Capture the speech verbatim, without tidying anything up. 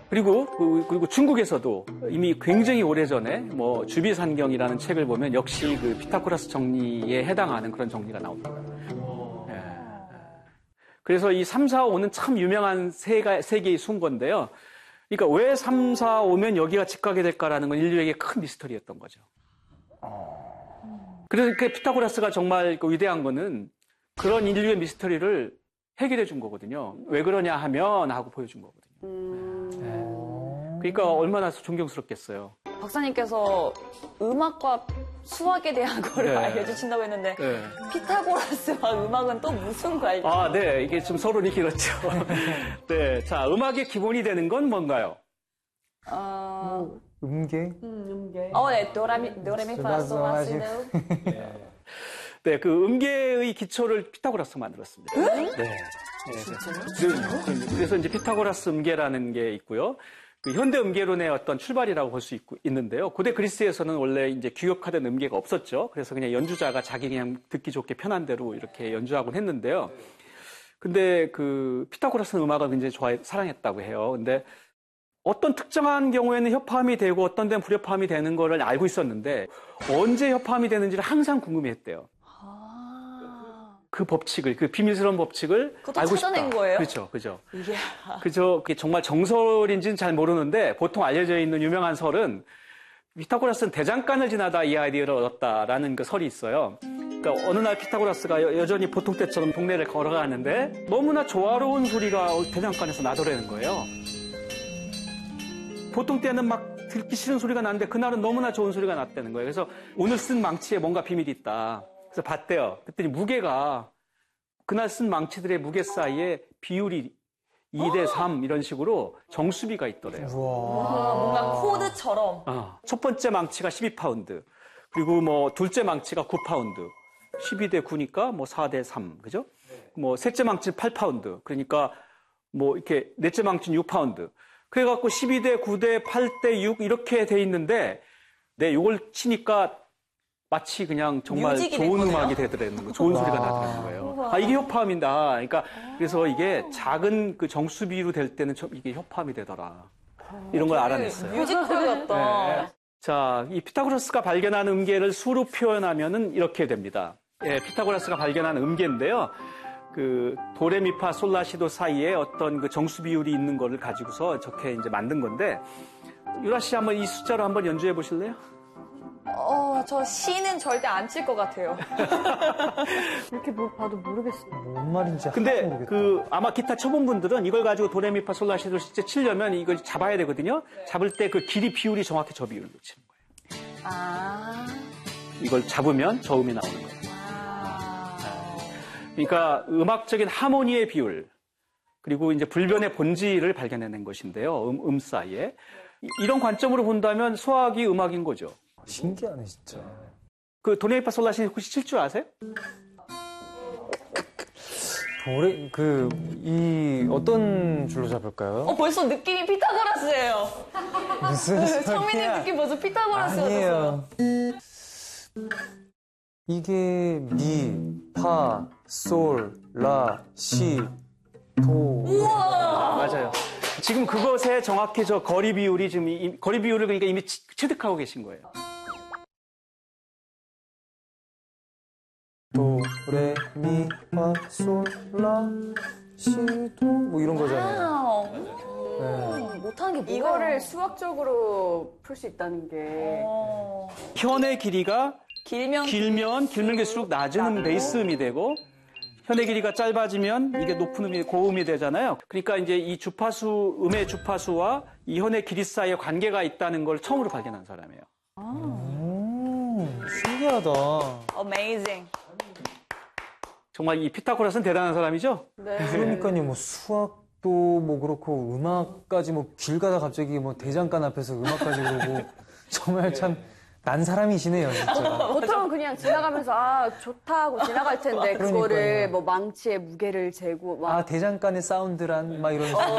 그리고 그리고 중국에서도 이미 굉장히 오래전에 뭐 주비산경이라는 책을 보면 역시 그 피타고라스 정리에 해당하는 그런 정리가 나옵니다. 예. 그래서 이 삼, 사, 오는 참 유명한 세, 세 개의 순서인데요. 그러니까 왜 삼, 사, 오면 여기가 직각이 될까라는 건 인류에게 큰 미스터리였던 거죠. 그래서 그 피타고라스가 정말 그 위대한 거는 그런 인류의 미스터리를 해결해 준 거거든요. 왜 그러냐 하면 하고 보여준 거거든요. 음... 네. 그러니까 얼마나 존경스럽겠어요. 박사님께서 음악과 수학에 대한 거를 네. 알려주신다고 했는데 네. 피타고라스와 음악은 또 무슨 관계? 아, 네. 이게 좀 서론이 길었죠. 네. 자, 음악의 기본이 되는 건 뭔가요? 어... 뭐, 음계? 음, 음계. 어, 네. 도라미, 도레미파솔라시도. 네, 그 음계의 기초를 피타고라스가 만들었습니다. 응? 네. 네. 그래서 이제 피타고라스 음계라는 게 있고요. 그 현대 음계론의 어떤 출발이라고 볼 수 있는데요. 고대 그리스에서는 원래 이제 규격화된 음계가 없었죠. 그래서 그냥 연주자가 자기 그냥 듣기 좋게 편한 대로 이렇게 연주하곤 했는데요. 근데 그 피타고라스는 음악을 굉장히 좋아해, 사랑했다고 해요. 근데 어떤 특정한 경우에는 협화음이 되고 어떤 데는 불협화음이 되는 거를 알고 있었는데 언제 협화음이 되는지를 항상 궁금해했대요. 그 법칙을, 그 비밀스러운 법칙을 알고 싶다. 찾아낸 거예요? 그렇죠, 그죠. 이게 그죠. 그게 정말 정설인지는 잘 모르는데 보통 알려져 있는 유명한 설은 피타고라스는 대장간을 지나다 이 아이디어를 얻었다라는 그 설이 있어요. 그러니까 어느 날 피타고라스가 여, 여전히 보통 때처럼 동네를 걸어가는데 너무나 조화로운 소리가 대장간에서 나더라는 거예요. 보통 때는 막 듣기 싫은 소리가 나는데 그날은 너무나 좋은 소리가 났다는 거예요. 그래서 오늘 쓴 망치에 뭔가 비밀이 있다. 그래서 봤대요. 그랬더니 무게가 그날 쓴 망치들의 무게 사이에 비율이 이 대 삼 이런 식으로 정수비가 있더래요. 와, 뭔가 코드처럼. 어, 첫 번째 망치가 십이 파운드. 그리고 뭐 둘째 망치가 구 파운드. 십이 대 구니까 뭐 사 대 삼. 그죠? 뭐 셋째 망치는 팔 파운드. 그러니까 뭐 이렇게 넷째 망치는 육 파운드. 그래갖고 십이 대 구 대 팔 대 육 이렇게 돼 있는데 네, 요걸 치니까 마치 그냥 정말 좋은 거네요? 음악이 되더라는 거, 좋은 소리가 나더라는 거예요. 아, 이게 협화음이다. 그러니까 그래서 이게 작은 그 정수비로 될 때는 이게 협화음이 되더라. 이런 걸 알아냈어요. 뮤지컬 같다. 네. 자, 이 피타고라스가 발견한 음계를 수로 표현하면은 이렇게 됩니다. 예, 피타고라스가 발견한 음계인데요. 그 도레미파 솔라시도 사이에 어떤 그 정수 비율이 있는 거를 가지고서 저렇게 이제 만든 건데 유라 씨 한번 이 숫자로 한번 연주해 보실래요? 어, 저 시는 절대 안 칠 것 같아요. 이렇게 뭐 봐도 모르겠어요. 뭔 말인지 근데 모르겠다. 그 아마 기타 쳐본 분들은 이걸 가지고 도레미파 솔라시도를 실제 치려면 이걸 잡아야 되거든요. 네. 잡을 때 그 길이 비율이 정확히 저 비율로 치는 거예요. 아. 이걸 잡으면 저음이 나오는 거예요. 아. 그러니까 음악적인 하모니의 비율 그리고 이제 불변의 본질을 발견해낸 것인데요. 음, 음 사이에 이런 관점으로 본다면 수학이 음악인 거죠. 신기하네 진짜. 그 도레미파 솔라시 혹시 칠 줄 아세요? 도레 그 이 어떤 줄로 잡을까요? 어 벌써 느낌이 피타고라스예요. 무슨 소리야? 처음에 느낌 벌써 피타고라스였어요. 아니에요. 이게 미, 파, 솔, 라, 시, 도. 우와. 맞아요. 지금 그것에 정확히 저 거리 비율이 지금 이, 거리 비율을 그러니까 이미 취득하고 계신 거예요. 도, 레, 미, 파, 솔, 라, 시, 도. 뭐 이런 거잖아요. 네. 못하는 게 뭐야? 이거를 수학적으로 풀 수 있다는 게. 어... 현의 길이가 길면 길면 길면 길수록 낮은 음, 베이스 음이 되고 현의 길이가 짧아지면 이게 높은 음이 고음이 되잖아요. 그러니까 이제 이 주파수 음의 주파수와 이 현의 길이 사이에 관계가 있다는 걸 처음으로 발견한 사람이에요. 아. 음, 신기하다. Amazing. 정말 이 피타고라스는 대단한 사람이죠? 네. 그러니까요, 뭐 수학도 뭐 그렇고 음악까지 뭐 길 가다 갑자기 뭐 대장간 앞에서 음악까지 그러고 정말 참 난 사람이시네요, 진짜. 보통은 그냥 지나가면서 아 좋다고 지나갈 텐데 그거를 그러니까요. 뭐 망치의 무게를 재고 막 아 대장간의 사운드란 막 이러면서.